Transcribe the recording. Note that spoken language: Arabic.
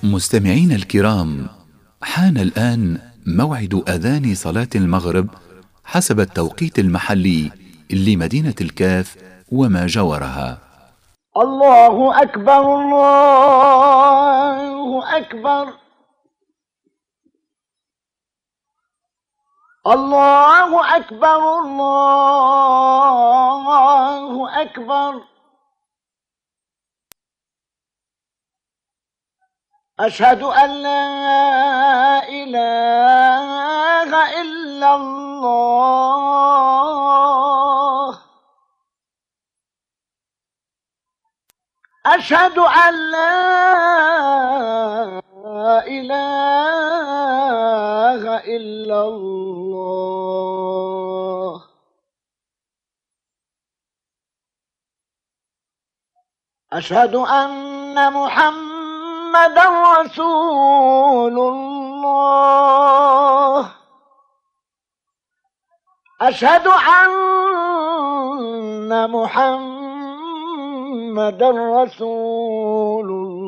مستمعين الكرام، حان الآن موعد أذان صلاة المغرب حسب التوقيت المحلي لمدينة الكاف وما جاورها. الله أكبر الله أكبر الله أكبر الله أكبر. أشهد أن لا إله إلا الله. أشهد أن لا إله إلا الله. أشهد أن محمدا رسول الله. أشهد أن محمدا رسول الله.